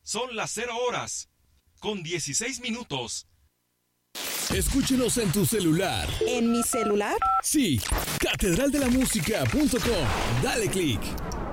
Son las 0:16. Escúchenos en tu celular. ¿En mi celular? Sí, catedraldelamusica.com. Dale click.